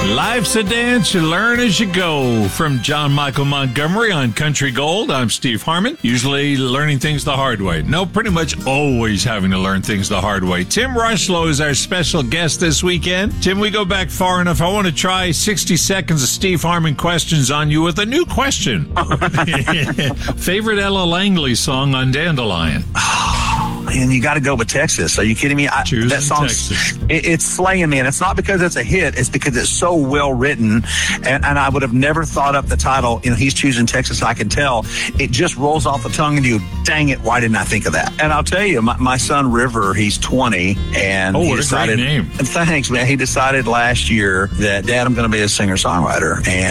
Life's a dance, you learn as you go. From John Michael Montgomery on Country Gold, I'm Steve Harmon. Usually learning things the hard way. No, pretty much always having to learn things the hard way. Tim Rushlow is our special guest this weekend. Tim, we go back far enough. I want to try 60 seconds of Steve Harmon questions on you with a new question. Favorite Ella Langley song on Dandelion? And you got to go with Texas. Are you kidding me? That song, it's slaying me. And it's not because it's a hit. It's because it's so well written. And I would have never thought up the title. You know, he's choosing Texas, I can tell. It just rolls off the tongue and you, dang it, why didn't I think of that? And I'll tell you, my son River, he's 20. And he decided, a great name. Thanks, man. He decided last year that, Dad, I'm going to be a singer-songwriter. And